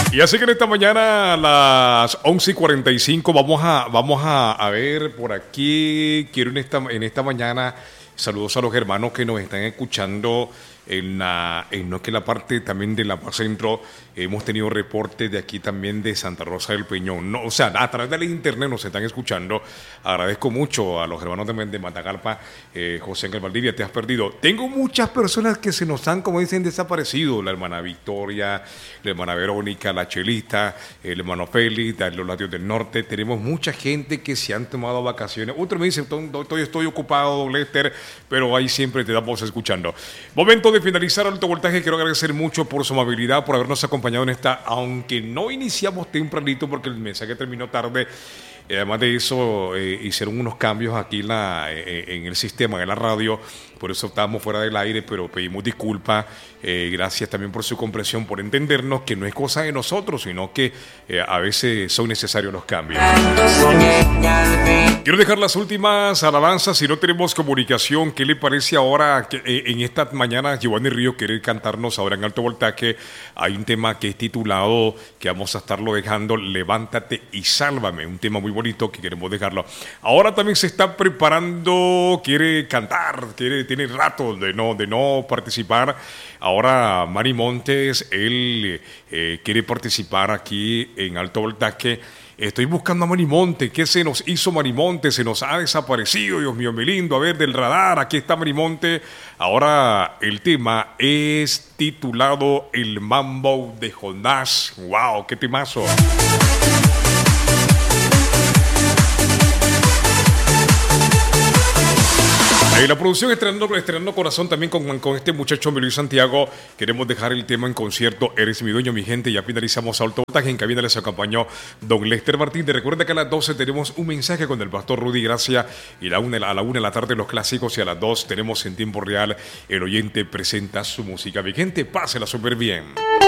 Y así que en esta mañana a las 11:45 vamos a ver por aquí. Quiero en esta mañana saludos a los hermanos que nos están escuchando no que la parte también de La Paz Centro. Hemos tenido reportes de aquí también de Santa Rosa del Peñón. No, o sea, a través del internet nos están escuchando. Agradezco mucho a los hermanos también de Matagalpa. José Ángel Valdivia, te has perdido. Tengo muchas personas que se nos han, como dicen, desaparecido. La hermana Victoria, la hermana Verónica, la Chelista, el hermano Félix, de los Latios del Norte. Tenemos mucha gente que se han tomado vacaciones. Otro me dice, estoy ocupado, don Lester, pero ahí siempre te damos escuchando. Momento de finalizar Alto Voltaje. Quiero agradecer mucho por su amabilidad, por habernos acompañado en esta, aunque no iniciamos tempranito porque el mensaje terminó tarde. Además de eso, hicieron unos cambios aquí en el sistema, en la radio. Por eso estábamos fuera del aire, pero pedimos disculpas. Gracias también por su comprensión, por entendernos que no es cosa de nosotros, sino que a veces son necesarios los cambios. Quiero dejar las últimas alabanzas. Si no tenemos comunicación, ¿qué le parece ahora que en esta mañana Giovanni Ríos quiere cantarnos ahora en Alto Voltaje? Hay un tema que es titulado, que vamos a estarlo dejando, Levántate y Sálvame. Un tema muy bonito que queremos dejarlo. Ahora también se está preparando, quiere cantar, tiene rato de no participar. Ahora Mari Montes, él quiere participar aquí en Alto Voltaje. Estoy buscando a Marimonte. ¿Qué se nos hizo Marimonte? Se nos ha desaparecido, Dios mío, mi lindo. A ver, del radar, aquí está Marimonte. Ahora el tema es titulado El Mambo de Jonás. ¡Wow! ¡Qué temazo! La producción estrenando corazón también con este muchacho Luis Santiago. Queremos dejar el tema en concierto Eres mi dueño, mi gente. Ya finalizamos Alto Voltaje. En cabina les acompañó don Lester Martínez. Recuerda que a las 12 tenemos un mensaje con el pastor Rudy Gracia. Y a la 1 de la tarde los clásicos. Y a las 2 tenemos en tiempo real El Oyente presenta su música. Mi gente, pásela súper bien.